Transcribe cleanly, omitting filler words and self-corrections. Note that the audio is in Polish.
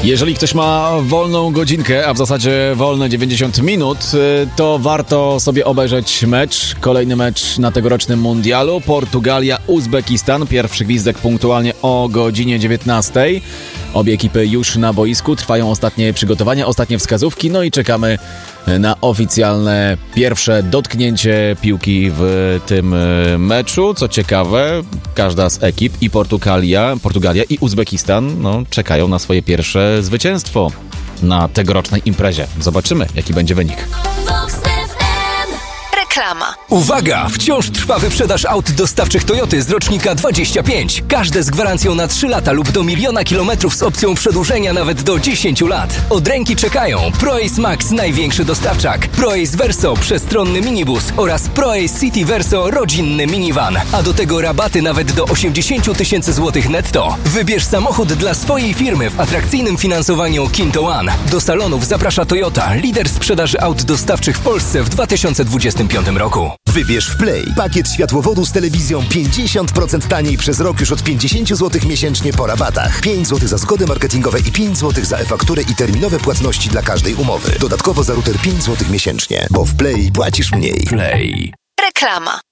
Jeżeli ktoś ma wolną godzinkę, a w zasadzie wolne 90 minut, to warto sobie obejrzeć mecz. Kolejny mecz na tegorocznym mundialu. Portugalia-Uzbekistan. Pierwszy gwizdek punktualnie o godzinie 19. Obie ekipy już na boisku. Trwają ostatnie przygotowania, ostatnie wskazówki. No i czekamy na oficjalne pierwsze dotknięcie piłki w tym meczu. Co ciekawe, każda z ekip, i Portugalia i Uzbekistan, czekają na swoje pierwsze zwycięstwo na tegorocznej imprezie. Zobaczymy, jaki będzie wynik. Reklama. Uwaga! Wciąż trwa wyprzedaż aut dostawczych Toyoty z rocznika 25. Każde z gwarancją na 3 lata lub do 1 000 000 kilometrów z opcją przedłużenia nawet do 10 lat. Od ręki czekają ProAce Max, największy dostawczak, ProAce Verso, przestronny minibus oraz ProAce City Verso, rodzinny minivan. A do tego rabaty nawet do 80 000 złotych netto. Wybierz samochód dla swojej firmy w atrakcyjnym finansowaniu Kinto One. Do salonów zaprasza Toyota, lider sprzedaży aut dostawczych w Polsce w 2025 roku. Wybierz w Play pakiet światłowodu z telewizją 50% taniej przez rok już od 50 zł miesięcznie po rabatach. 5 zł za zgody marketingowe i 5 zł za e-fakturę i terminowe płatności dla każdej umowy. Dodatkowo za router 5 zł miesięcznie, bo w Play płacisz mniej. Play. Reklama.